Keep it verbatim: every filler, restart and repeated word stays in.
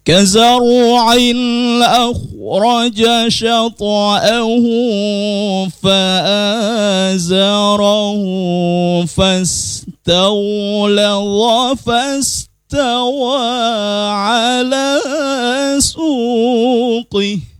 كزرع أخرج شطأه فآزره فاستغلظ فاستوى على سوقه